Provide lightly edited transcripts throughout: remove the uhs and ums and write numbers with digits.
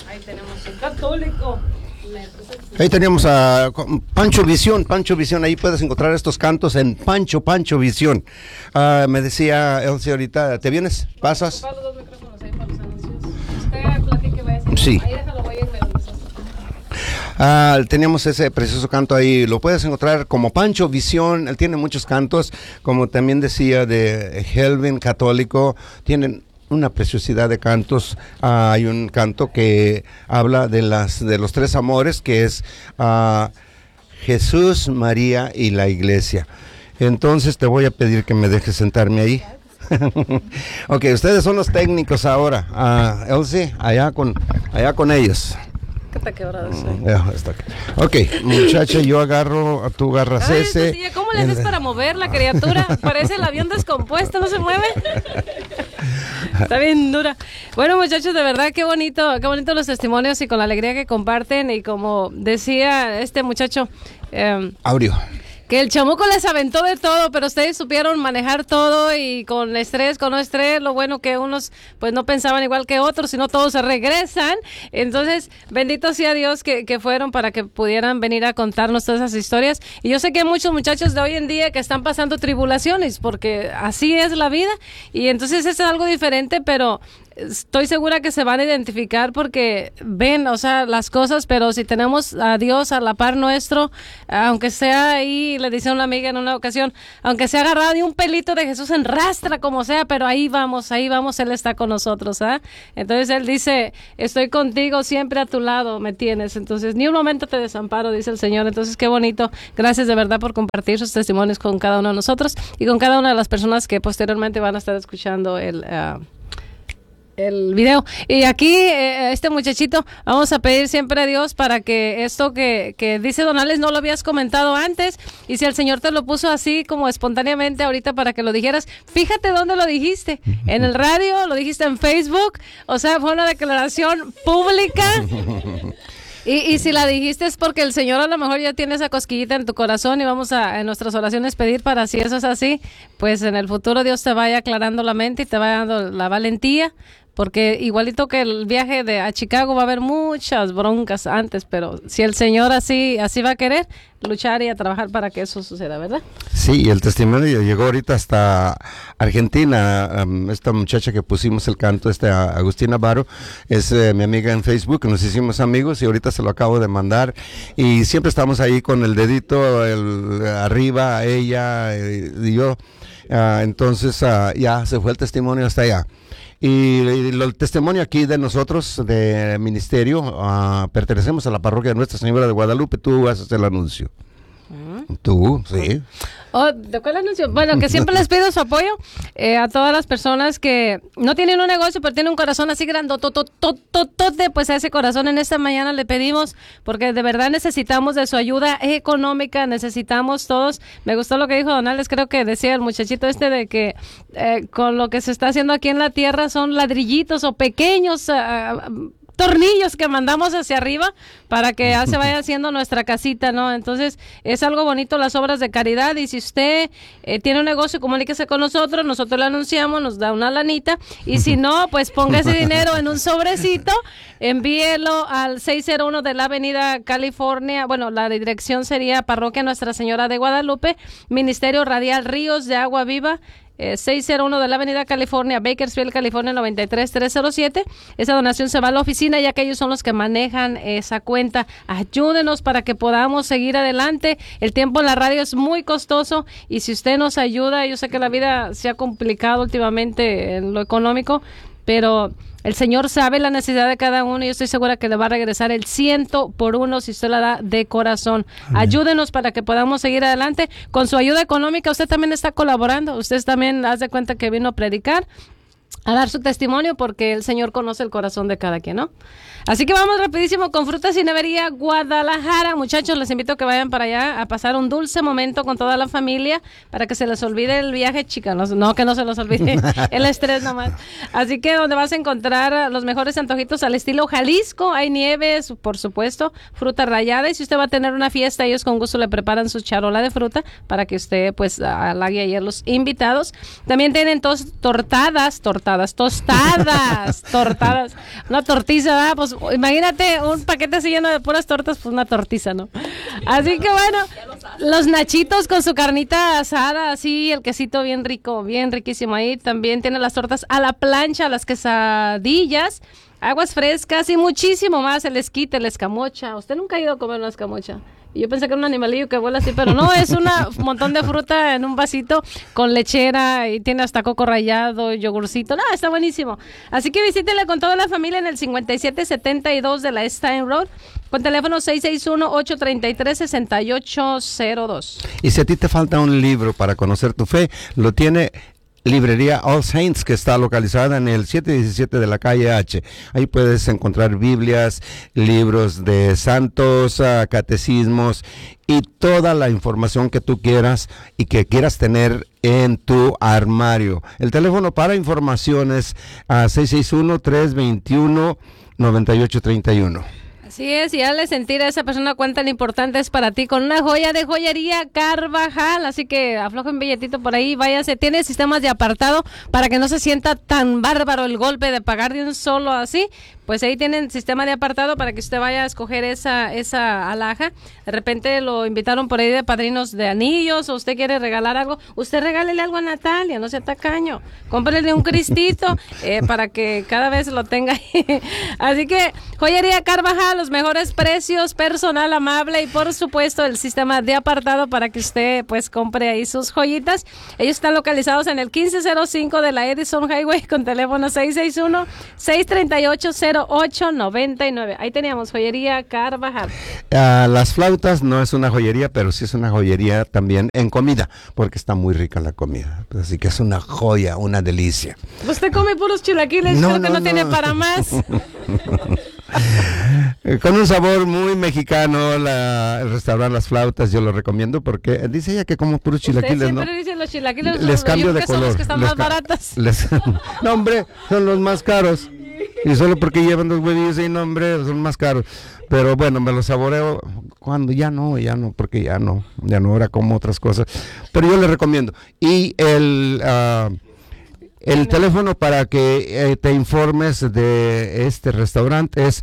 Ahí tenemos un católico. Ahí tenemos a Pancho Visión, ahí puedes encontrar estos cantos en Pancho Visión. Me decía Elsie ahorita, ¿te vienes? ¿Pasas? Para los dos micrófonos ahí para los anuncios. Usted platique, vaya. Sí. Ahí déjalo, voy a irme donde estás. Teníamos ese precioso canto ahí, lo puedes encontrar como Pancho Visión. Él tiene muchos cantos, como también decía de Helvin Católico, tienen una preciosidad de cantos. Hay un canto que habla de los tres amores, que es Jesús, María y la Iglesia. Entonces te voy a pedir que me dejes sentarme ahí. Ok, ustedes son los técnicos ahora. Elsie, allá con ellos. ¿Qué hora es? Ok, muchacha, yo agarro, tú agarras ese. Tía, ¿cómo le haces para mover la criatura? Parece el avión descompuesto, ¿no se mueve? Está bien dura. Bueno, muchachos, de verdad, qué bonito los testimonios y con la alegría que comparten. Y como decía este muchacho, Aureo, que el chamuco les aventó de todo, pero ustedes supieron manejar todo y con estrés, con no estrés, lo bueno que unos pues no pensaban igual que otros, sino todos se regresan. Entonces, bendito sea Dios que fueron para que pudieran venir a contarnos todas esas historias. Y yo sé que hay muchos muchachos de hoy en día que están pasando tribulaciones, porque así es la vida. Y entonces es algo diferente, pero estoy segura que se van a identificar porque ven, o sea, las cosas, pero si tenemos a Dios a la par nuestro, aunque sea ahí, le dice a una amiga en una ocasión, aunque sea agarrado de un pelito de Jesús en rastra, como sea, pero ahí vamos, Él está con nosotros, ¿ah? Entonces Él dice, estoy contigo, siempre a tu lado me tienes, entonces ni un momento te desamparo, dice el Señor. Entonces qué bonito, gracias de verdad por compartir sus testimonios con cada uno de nosotros y con cada una de las personas que posteriormente van a estar escuchando el video. Y aquí, este muchachito, vamos a pedir siempre a Dios para que esto que dice Don Alex no lo habías comentado antes, y si el Señor te lo puso así como espontáneamente ahorita para que lo dijeras, fíjate dónde lo dijiste, en el radio, lo dijiste en Facebook, o sea, fue una declaración pública. Y si la dijiste es porque el Señor a lo mejor ya tiene esa cosquillita en tu corazón y vamos a en nuestras oraciones pedir para, si eso es así, pues en el futuro Dios te vaya aclarando la mente y te vaya dando la valentía, porque igualito que el viaje a Chicago va a haber muchas broncas antes, pero si el Señor así va a querer, luchar y a trabajar para que eso suceda, ¿verdad? Sí, el testimonio llegó ahorita hasta Argentina. Esta muchacha que pusimos el canto, Agustina Baro, es mi amiga en Facebook, nos hicimos amigos y ahorita se lo acabo de mandar y siempre estamos ahí con el dedito arriba a ella y yo. Entonces ya se fue el testimonio hasta allá. Y el testimonio aquí de nosotros, de ministerio, pertenecemos a la parroquia de Nuestra Señora de Guadalupe. Tú haces el anuncio. Tú, sí. ¿De cuál anuncio? Bueno, que siempre les pido su apoyo a todas las personas que no tienen un negocio, pero tienen un corazón así grandotototote, pues a ese corazón en esta mañana le pedimos, porque de verdad necesitamos de su ayuda económica, necesitamos todos. Me gustó lo que dijo Don Alex, creo que decía el muchachito de que con lo que se está haciendo aquí en la tierra son ladrillitos o pequeños tornillos que mandamos hacia arriba para que ya se vaya haciendo nuestra casita, ¿no? Entonces, es algo bonito las obras de caridad, y si usted tiene un negocio, comuníquese con nosotros le anunciamos, nos da una lanita, y si no, pues ponga ese dinero en un sobrecito, envíelo al 601 de la Avenida California, bueno, la dirección sería Parroquia Nuestra Señora de Guadalupe, Ministerio Radial Ríos de Agua Viva, 601 de la Avenida California, Bakersfield, California, 93307. Esa donación se va a la oficina, ya que ellos son los que manejan esa cuenta. Ayúdenos para que podamos seguir adelante. El tiempo en la radio es muy costoso y si usted nos ayuda, yo sé que la vida se ha complicado últimamente en lo económico, pero el Señor sabe la necesidad de cada uno y yo estoy segura que le va a regresar el 100 por 1 si usted la da de corazón. Amén. Ayúdenos para que podamos seguir adelante. Con su ayuda económica usted también está colaborando. Usted también haz de cuenta que vino a predicar, a dar su testimonio, porque el Señor conoce el corazón de cada quien, ¿no? Así que vamos rapidísimo con Frutas y Nevería Guadalajara. Muchachos, les invito a que vayan para allá a pasar un dulce momento con toda la familia para que se les olvide el viaje, chicas. No, que no se los olvide el estrés nomás. Así que donde vas a encontrar los mejores antojitos al estilo Jalisco. Hay nieves, por supuesto, fruta rallada. Y si usted va a tener una fiesta, ellos con gusto le preparan su charola de fruta para que usted pues halague ayer los invitados. También tienen tortadas tostadas, tortadas, una tortiza, ¿verdad? Pues imagínate un paquete así lleno de puras tortas, pues una tortiza, ¿no? Así que bueno, los nachitos con su carnita asada, así, el quesito bien rico, bien riquísimo ahí, también tiene las tortas a la plancha, las quesadillas, aguas frescas y muchísimo más, el esquite, la escamocha. ¿Usted nunca ha ido a comer una escamocha? Yo pensé que era un animalillo que vuela así, pero no, es un montón de fruta en un vasito con lechera y tiene hasta coco rallado, yogurcito. No, está buenísimo. Así que visítela con toda la familia en el 5772 de la Stein Road con teléfono 661-833-6802. Y si a ti te falta un libro para conocer tu fe, lo tiene Librería All Saints, que está localizada en el 717 de la calle H. Ahí puedes encontrar Biblias, libros de santos, catecismos y toda la información que tú quieras y que quieras tener en tu armario. El teléfono para información es 661-321-9831. Así es, y hazle sentir a esa persona cuán tan importante es para ti con una joya de joyería Carvajal, así que afloja un billetito por ahí, váyase, tiene sistemas de apartado para que no se sienta tan bárbaro el golpe de pagar de un solo así, pues ahí tienen sistema de apartado para que usted vaya a escoger esa alhaja. De repente lo invitaron por ahí de padrinos de anillos, o usted quiere regalar algo, usted regálele algo a Natalia, no sea tacaño, cómprele un cristito para que cada vez lo tenga ahí. Así que joyería Carvajal, los mejores precios, personal amable y por supuesto el sistema de apartado para que usted pues compre ahí sus joyitas. Ellos están localizados en el 1505 de la Edison Highway con teléfono 661-638-0899. Ahí teníamos joyería Carvajal. Las flautas no es una joyería, pero sí es una joyería también en comida, porque está muy rica la comida. Así que es una joya, una delicia. Usted come puros chilaquiles, creo que no tiene para más. Con un sabor muy mexicano, el restaurante Las Flautas, yo lo recomiendo porque dice ella que como puros chilaquiles, siempre ¿no? dicen los chilaquiles, Les cambio de color. Son los que están más baratas. No, hombre, son los más caros. Y solo porque llevan dos huevillos y no, hombre, son más caros. Pero bueno, me los saboreo cuando ya no, porque ya no, ahora como otras cosas. Pero yo les recomiendo. Y el teléfono para que te informes de este restaurante es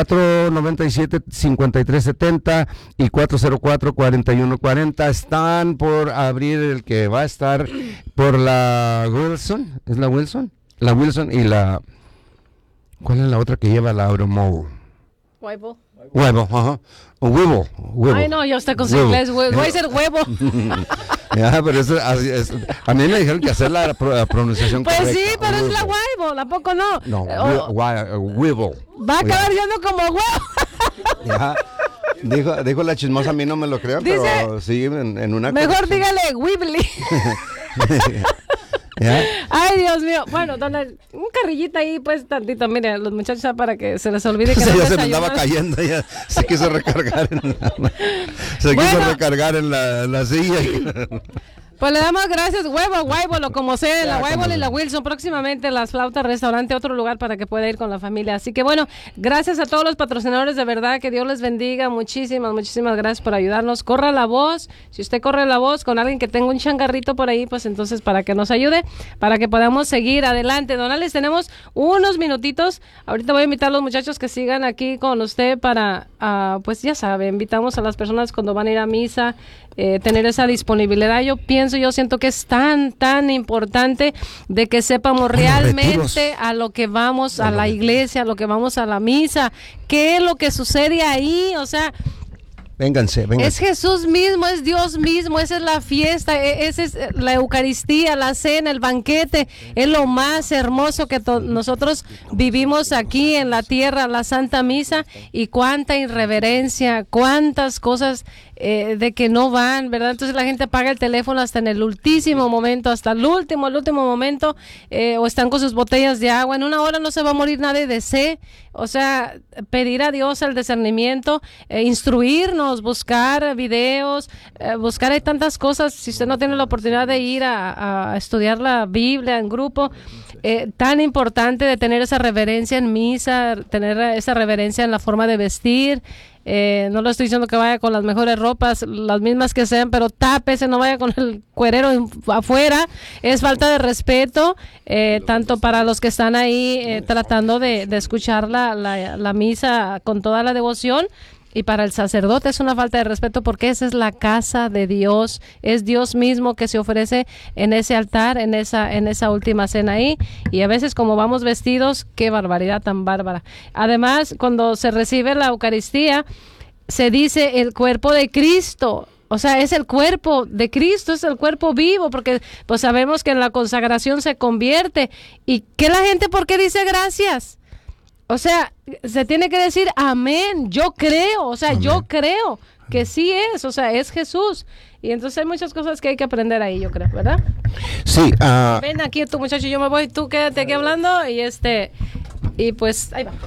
497-5370 y 404-4140. Están por abrir el que va a estar por la Wilson. ¿Es la Wilson? La Wilson y la... ¿Cuál es la otra que lleva la Abromou? Huevo. Ajá. Huevo. Ay, no, yo estoy con su inglés, voy a decir huevo. Ya, pero a mí me dijeron que hacer la pronunciación pues correcta. Pues sí, pero huevo. Es la huevo, ¿a poco no? No, huevo. Va a acabar yendo como huevo. Ya. Dijo la chismosa, a mí no me lo creo, pero sí en una... Mejor dígale Wibbly. ¿Ya? Ay, Dios mío. Bueno, un carrillito ahí, pues, tantito. Mire, los muchachos, para que se les olvide que ya no se me andaba cayendo, ya se quiso recargar en la silla. Pues le damos gracias, huevo, lo como sea, la huevo y la Wilson, próximamente Las Flautas Restaurante, otro lugar para que pueda ir con la familia. Así que bueno, gracias a todos los patrocinadores, de verdad, que Dios les bendiga, muchísimas gracias por ayudarnos. Corra la voz, si usted corre la voz con alguien que tenga un changarrito por ahí, pues entonces para que nos ayude, para que podamos seguir adelante. Don Alex, tenemos unos minutitos, ahorita voy a invitar a los muchachos que sigan aquí con usted para, pues ya sabe, invitamos a las personas cuando van a ir a misa, tener esa disponibilidad. Yo siento que es tan importante de que sepamos realmente a lo que vamos a la iglesia, a lo que vamos a la misa, qué es lo que sucede ahí, o sea, Vénganse. Es Jesús mismo, es Dios mismo, esa es la fiesta, esa es la Eucaristía, la cena, el banquete, es lo más hermoso que nosotros vivimos aquí en la tierra, la Santa Misa, y cuánta irreverencia, cuántas cosas de que no van, ¿verdad? Entonces la gente apaga el teléfono hasta en el último momento, hasta el último momento, o están con sus botellas de agua. En una hora no se va a morir nadie de sed. O sea, pedir a Dios el discernimiento, instruirnos menos, buscar videos, buscar hay tantas cosas. Si usted no tiene la oportunidad de ir a estudiar la Biblia en grupo, tan importante de tener esa reverencia en misa, tener esa reverencia en la forma de vestir. No le estoy diciendo que vaya con las mejores ropas, las mismas que sean, pero tápese, no vaya con el cuerero afuera. Es falta de respeto, tanto para los que están ahí tratando de escuchar la misa con toda la devoción, y para el sacerdote es una falta de respeto, porque esa es la casa de Dios, es Dios mismo que se ofrece en ese altar, en esa última cena ahí, y a veces como vamos vestidos, qué barbaridad tan bárbara. Además, cuando se recibe la Eucaristía, se dice el cuerpo de Cristo. O sea, es el cuerpo de Cristo, es el cuerpo vivo, porque pues sabemos que en la consagración se convierte. ¿Y qué la gente por qué dice gracias? O sea, se tiene que decir amén, yo creo, o sea, amén. Yo creo que sí es, o sea, es Jesús. Y entonces hay muchas cosas que hay que aprender ahí, yo creo, ¿verdad? Sí. Ven aquí tu muchacho, yo me voy, tú quédate aquí hablando y pues ahí va.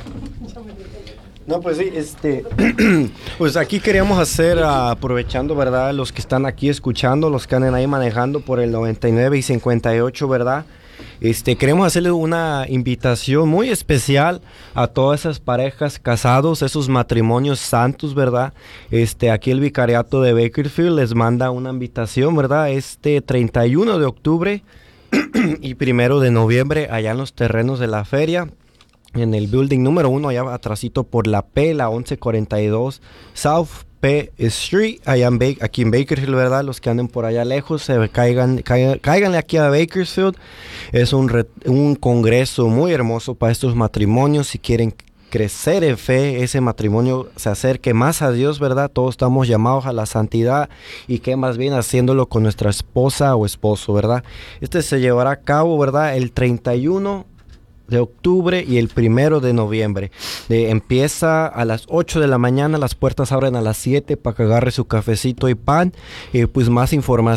No, pues sí, pues aquí queríamos hacer, aprovechando, ¿verdad? Los que están aquí escuchando, los que andan ahí manejando por el 99 y 58, ¿verdad? Queremos hacerle una invitación muy especial a todas esas parejas casados, esos matrimonios santos, ¿verdad? Aquí el vicariato de Bakersfield les manda una invitación, ¿verdad? 31 de octubre y 1 de noviembre, allá en los terrenos de la feria, en el building número 1, allá atrásito por la 1142 South P Street, allá aquí en Bakersfield, ¿verdad? Los que anden por allá lejos, cáiganle aquí a Bakersfield. Es un congreso muy hermoso para estos matrimonios. Si quieren crecer en fe, ese matrimonio se acerque más a Dios, ¿verdad? Todos estamos llamados a la santidad, y que más bien haciéndolo con nuestra esposa o esposo, ¿verdad? Se llevará a cabo, ¿verdad? El 31 de octubre y el 1 de noviembre. Empieza a las 8 de la mañana, las puertas abren a las 7 para que agarre su cafecito y pan. Pues más información